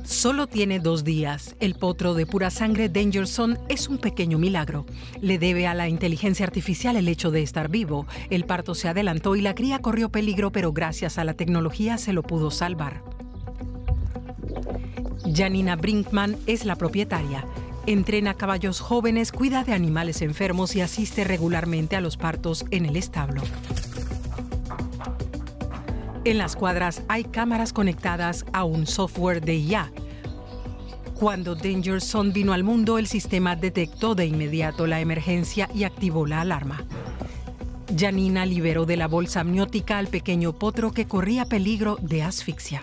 Solo tiene 2 días. El potro de pura sangre Dangerson es un pequeño milagro. Le debe a la inteligencia artificial el hecho de estar vivo. El parto se adelantó y la cría corrió peligro, pero gracias a la tecnología se lo pudo salvar. Janina Brinkman es la propietaria. Entrena caballos jóvenes, cuida de animales enfermos y asiste regularmente a los partos en el establo. En las cuadras hay cámaras conectadas a un software de IA. Cuando Dangerson vino al mundo, el sistema detectó de inmediato la emergencia y activó la alarma. Janina liberó de la bolsa amniótica al pequeño potro que corría peligro de asfixia.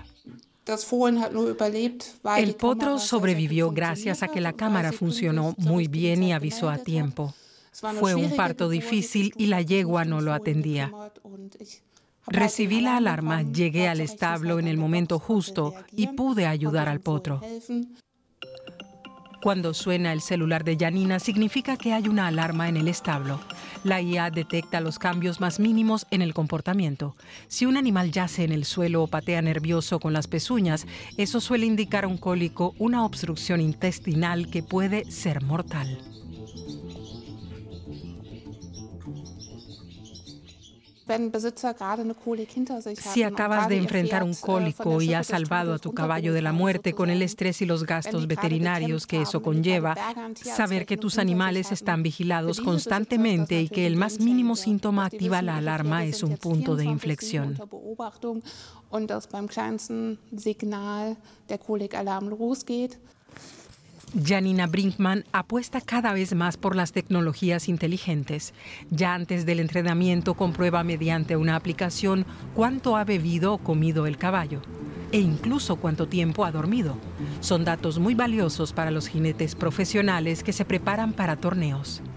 El potro sobrevivió gracias a que la cámara funcionó muy bien y avisó a tiempo. Fue un parto difícil y la yegua no lo atendía. Recibí la alarma, llegué al establo en el momento justo y pude ayudar al potro. Cuando suena el celular de Janina, significa que hay una alarma en el establo. La IA detecta los cambios más mínimos en el comportamiento. Si un animal yace en el suelo o patea nervioso con las pezuñas, eso suele indicar un cólico, una obstrucción intestinal que puede ser mortal. Si acabas de enfrentar un cólico y has salvado a tu caballo de la muerte con el estrés y los gastos veterinarios que eso conlleva, saber que tus animales están vigilados constantemente y que el más mínimo síntoma activa la alarma es un punto de inflexión. Janina Brinkman apuesta cada vez más por las tecnologías inteligentes. Ya antes del entrenamiento comprueba mediante una aplicación cuánto ha bebido o comido el caballo e incluso cuánto tiempo ha dormido. Son datos muy valiosos para los jinetes profesionales que se preparan para torneos.